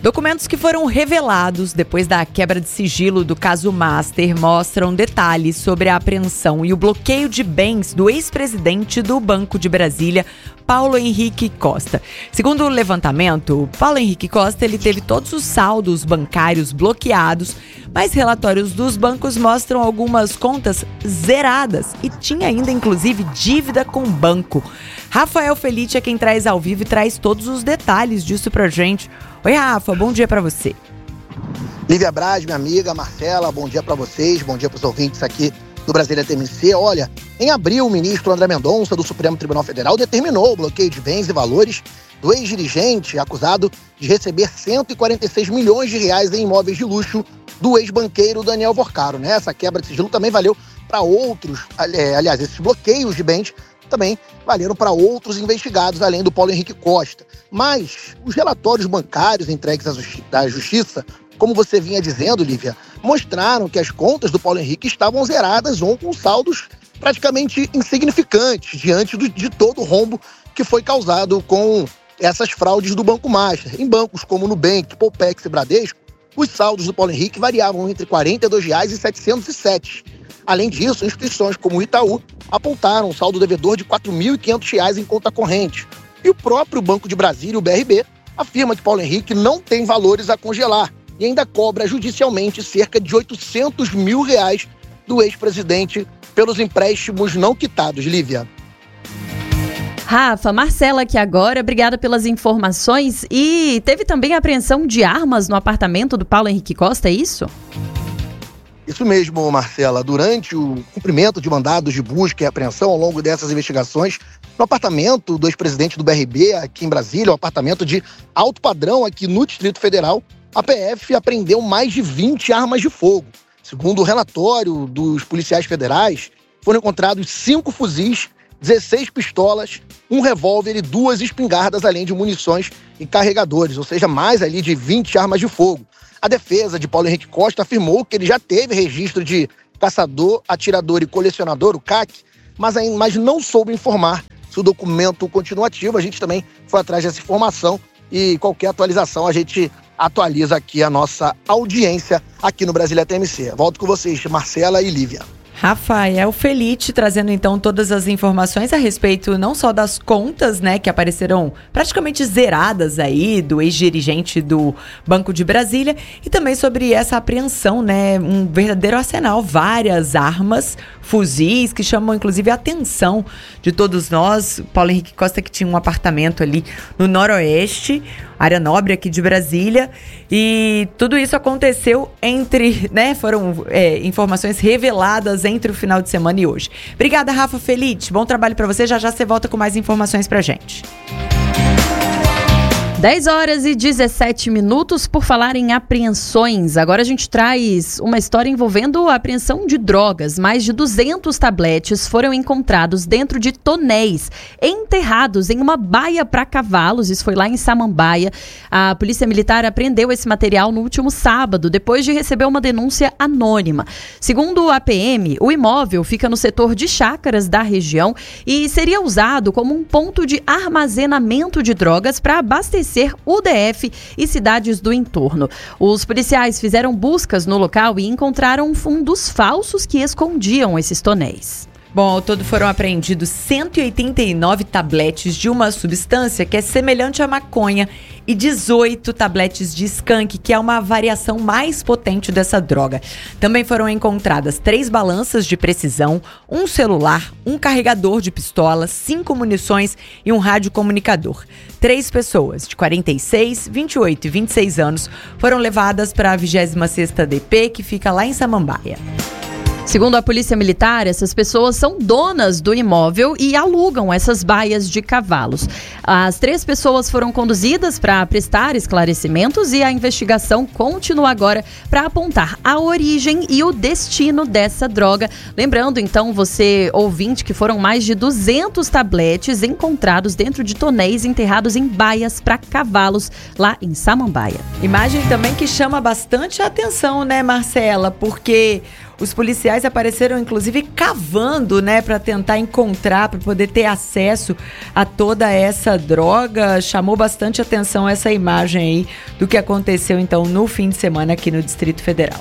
Documentos que foram revelados depois da quebra de sigilo do caso Master mostram detalhes sobre a apreensão e o bloqueio de bens do ex-presidente do Banco de Brasília, Paulo Henrique Costa. Segundo o levantamento, Paulo Henrique Costa ele teve todos os saldos bancários bloqueados, mas relatórios dos bancos mostram algumas contas zeradas e tinha ainda, inclusive, dívida com o banco. Rafael Felite é quem traz ao vivo e traz todos os detalhes disso pra gente. Oi, Rafa, bom dia pra você. Lívia Braz, minha amiga, Marcela, bom dia pra vocês, bom dia pros ouvintes aqui do Brasília TMC. Olha, em abril, o ministro André Mendonça, do Supremo Tribunal Federal, determinou o bloqueio de bens e valores do ex-dirigente acusado de receber 146 milhões de reais em imóveis de luxo do ex-banqueiro Daniel Vorcaro, né? Essa quebra de sigilo também valeu para outros, aliás, esses bloqueios de bens também valeram para outros investigados, além do Paulo Henrique Costa. Mas os relatórios bancários entregues à Justiça, como você vinha dizendo, Lívia, mostraram que as contas do Paulo Henrique estavam zeradas ou com saldos praticamente insignificantes diante de todo o rombo que foi causado com essas fraudes do Banco Master. Em bancos como Nubank, Poupex e Bradesco, os saldos do Paulo Henrique variavam entre R$ 42,00 e R$ 707. Além disso, instituições como o Itaú apontaram um saldo devedor de R$ 4.500 em conta corrente. E o próprio Banco de Brasília, o BRB, afirma que Paulo Henrique não tem valores a congelar e ainda cobra judicialmente cerca de R$ 800 mil do ex-presidente pelos empréstimos não quitados. Lívia. Rafa, Marcela aqui agora, obrigada pelas informações. E teve também apreensão de armas no apartamento do Paulo Henrique Costa, é isso? Isso mesmo, Marcela. Durante o cumprimento de mandados de busca e apreensão ao longo dessas investigações, no apartamento do ex-presidente do BRB, aqui em Brasília, um apartamento de alto padrão aqui no Distrito Federal, a PF apreendeu mais de 20 armas de fogo. Segundo o relatório dos policiais federais, foram encontrados 5 fuzis, 16 pistolas, um revólver e 2 espingardas, além de munições e carregadores, ou seja, mais ali de 20 armas de fogo. A defesa de Paulo Henrique Costa afirmou que ele já teve registro de caçador, atirador e colecionador, o CAC, mas não soube informar se o documento continua ativo. A gente também foi atrás dessa informação e qualquer atualização a gente atualiza aqui a nossa audiência aqui no Brasília TMC. Volto com vocês, Marcela e Lívia. Rafael Felite trazendo então todas as informações a respeito não só das contas, né, que apareceram praticamente zeradas aí do ex-dirigente do Banco de Brasília e também sobre essa apreensão, né, um verdadeiro arsenal, várias armas, fuzis que chamam inclusive a atenção de todos nós. Paulo Henrique Costa que tinha um apartamento ali no Noroeste, área nobre aqui de Brasília, e tudo isso aconteceu foram informações reveladas entre o final de semana e hoje. Obrigada, Rafa Felite, bom trabalho para você, já você volta com mais informações pra gente. 10h17, por falar em apreensões. Agora a gente traz uma história envolvendo a apreensão de drogas. Mais de 200 tabletes foram encontrados dentro de tonéis, enterrados em uma baia para cavalos. Isso foi lá em Samambaia. A Polícia Militar apreendeu esse material no último sábado, depois de receber uma denúncia anônima. Segundo a PM, o imóvel fica no setor de chácaras da região e seria usado como um ponto de armazenamento de drogas para abastecer o DF e cidades do entorno. Os policiais fizeram buscas no local e encontraram fundos falsos que escondiam esses tonéis. Bom, ao todo foram apreendidos 189 tabletes de uma substância que é semelhante à maconha e 18 tabletes de skunk, que é uma variação mais potente dessa droga. Também foram encontradas 3 balanças de precisão, um celular, um carregador de pistola, 5 munições e um radiocomunicador. 3 pessoas de 46, 28 e 26 anos foram levadas para a 26ª DP, que fica lá em Samambaia. Segundo a Polícia Militar, essas pessoas são donas do imóvel e alugam essas baias de cavalos. As 3 pessoas foram conduzidas para prestar esclarecimentos e a investigação continua agora para apontar a origem e o destino dessa droga. Lembrando, então, você ouvinte, que foram mais de 200 tabletes encontrados dentro de tonéis enterrados em baias para cavalos lá em Samambaia. Imagem também que chama bastante a atenção, né, Marcela? Porque Os policiais apareceram, inclusive, cavando, né, para tentar encontrar, para poder ter acesso a toda essa droga. Chamou bastante atenção essa imagem aí do que aconteceu, então, no fim de semana aqui no Distrito Federal.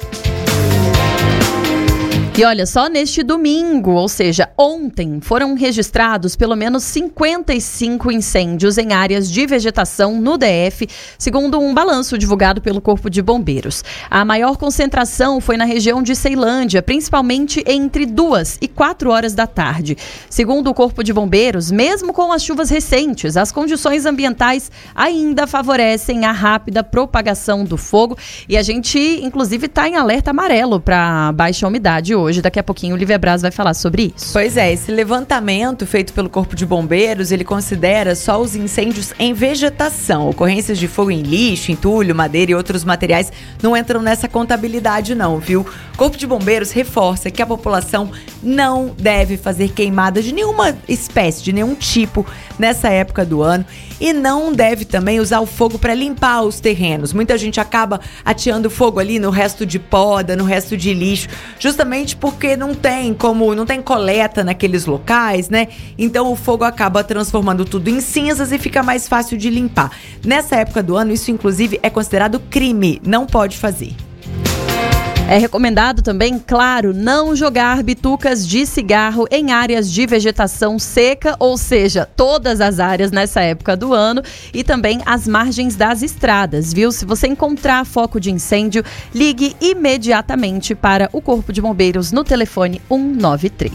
E olha, só neste domingo, ou seja, ontem, foram registrados pelo menos 55 incêndios em áreas de vegetação no DF, segundo um balanço divulgado pelo Corpo de Bombeiros. A maior concentração foi na região de Ceilândia, principalmente entre 2 e 4 horas da tarde. Segundo o Corpo de Bombeiros, mesmo com as chuvas recentes, as condições ambientais ainda favorecem a rápida propagação do fogo. E a gente, inclusive, está em alerta amarelo para baixa umidade hoje. Daqui a pouquinho o Lívia Braz vai falar sobre isso. Pois é, esse levantamento feito pelo Corpo de Bombeiros, ele considera só os incêndios em vegetação. Ocorrências de fogo em lixo, entulho, madeira e outros materiais não entram nessa contabilidade não, viu? O Corpo de Bombeiros reforça que a população não deve fazer queimada de nenhuma espécie, de nenhum tipo nessa época do ano e não deve também usar o fogo para limpar os terrenos. Muita gente acaba ateando fogo ali no resto de poda, no resto de lixo, justamente porque não tem coleta naqueles locais, né? Então o fogo acaba transformando tudo em cinzas e fica mais fácil de limpar. Nessa época do ano, isso inclusive é considerado crime, não pode fazer. É recomendado também, claro, não jogar bitucas de cigarro em áreas de vegetação seca, ou seja, todas as áreas nessa época do ano e também as margens das estradas, viu? Se você encontrar foco de incêndio, ligue imediatamente para o Corpo de Bombeiros no telefone 193.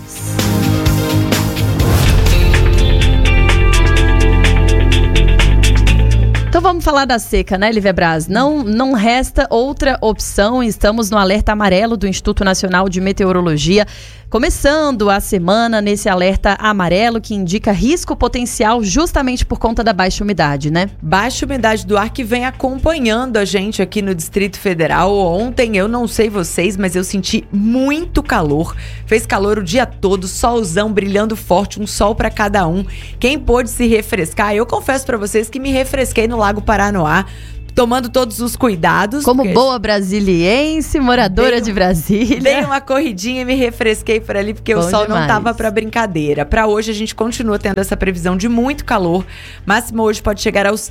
Então vamos falar da seca, né, Lívia Braz? Não resta outra opção. Estamos no alerta amarelo do Instituto Nacional de Meteorologia. Começando a semana nesse alerta amarelo que indica risco potencial justamente por conta da baixa umidade, né? Baixa umidade do ar que vem acompanhando a gente aqui no Distrito Federal. Ontem, eu não sei vocês, mas eu senti muito calor. Fez calor o dia todo, solzão brilhando forte, um sol para cada um. Quem pôde se refrescar, eu confesso para vocês que me refresquei no Lago Paranoá, tomando todos os cuidados. Como boa brasiliense, moradora de Brasília. Dei uma corridinha e me refresquei por ali, porque o sol não tava pra brincadeira. Pra hoje a gente continua tendo essa previsão de muito calor. Máximo hoje pode chegar aos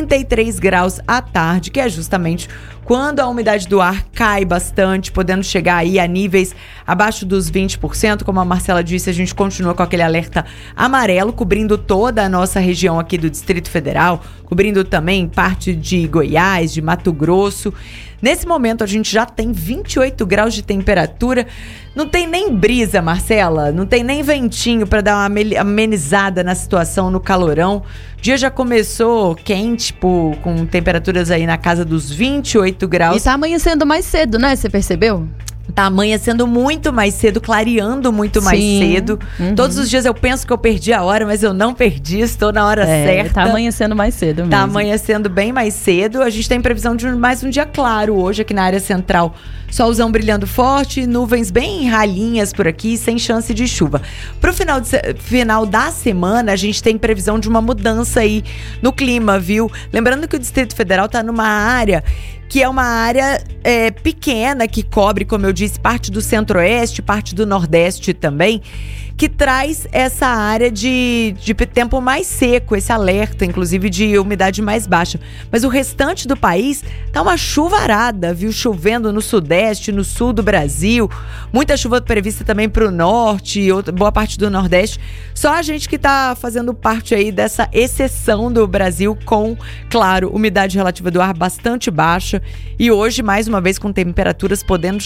33 graus à tarde, que é justamente quando a umidade do ar cai bastante, podendo chegar aí a níveis abaixo dos 20%. Como a Marcela disse, a gente continua com aquele alerta amarelo, cobrindo toda a nossa região aqui do Distrito Federal, cobrindo também parte de Goiás, de Mato Grosso. Nesse momento a gente já tem 28 graus de temperatura. Não tem nem brisa, Marcela, não tem nem ventinho para dar uma amenizada na situação, no calorão. O dia já começou quente, com temperaturas aí na casa dos 28 graus. E tá amanhecendo mais cedo, né? Você percebeu? Tá amanhecendo muito mais cedo, clareando muito mais cedo. Todos os dias eu penso que eu perdi a hora, mas eu não perdi, estou na hora certa. Tá amanhecendo mais cedo mesmo. Tá amanhecendo bem mais cedo. A gente tem previsão de mais um dia claro hoje aqui na área central. Solzão brilhando forte, nuvens bem ralinhas por aqui, sem chance de chuva. Pro final da semana, a gente tem previsão de uma mudança aí no clima, viu? Lembrando que o Distrito Federal tá numa área que é uma área pequena, que cobre, como eu disse, parte do Centro-Oeste, parte do Nordeste também, que traz essa área de tempo mais seco, esse alerta, inclusive, de umidade mais baixa. Mas o restante do país tá uma chuvarada, viu? Chovendo no Sudeste, no Sul do Brasil. Muita chuva prevista também pro Norte, boa parte do Nordeste. Só a gente que tá fazendo parte aí dessa exceção do Brasil com, claro, umidade relativa do ar bastante baixa. E hoje, mais uma vez, com temperaturas podendo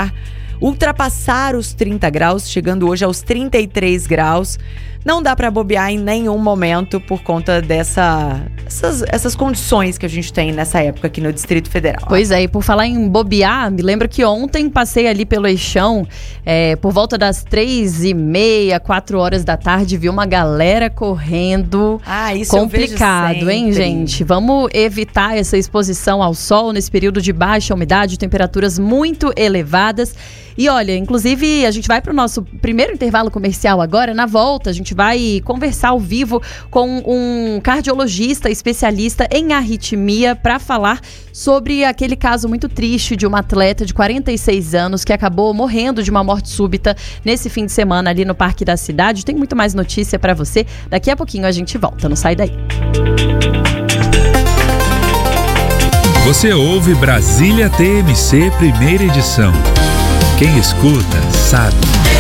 ultrapassar os 30 graus, chegando hoje aos 33 graus. Não dá para bobear em nenhum momento por conta essas condições que a gente tem nessa época aqui no Distrito Federal. Pois é, e por falar em bobear, me lembro que ontem passei ali pelo Eixão, por volta das 3h30, 4 horas da tarde, vi uma galera correndo. Isso complicado, eu vejo hein, gente? Vamos evitar essa exposição ao sol nesse período de baixa umidade, temperaturas muito elevadas. E olha, inclusive, a gente vai para o nosso primeiro intervalo comercial agora. Na volta, a gente vai conversar ao vivo com um cardiologista especialista em arritmia para falar sobre aquele caso muito triste de uma atleta de 46 anos que acabou morrendo de uma morte súbita nesse fim de semana ali no Parque da Cidade. Tem muito mais notícia para você. Daqui a pouquinho a gente volta, não sai daí. Você ouve Brasília TMC, primeira edição. Quem escuta, sabe.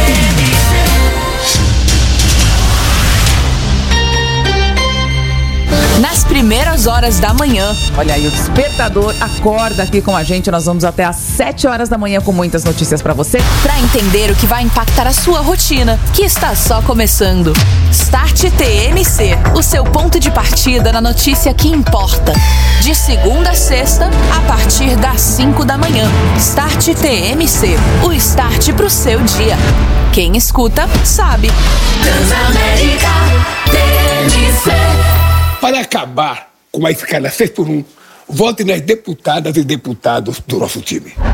Nas primeiras horas da manhã. Olha aí, o despertador acorda aqui com a gente. Nós vamos até às 7 horas da manhã com muitas notícias pra você. Para entender o que vai impactar a sua rotina, que está só começando. Start TMC, o seu ponto de partida na notícia que importa. De segunda a sexta, a partir das 5 da manhã. Start TMC, o start pro seu dia. Quem escuta, sabe. Transamérica TMC. Para acabar com a escala 6x1, vote nas deputadas e deputados do nosso time.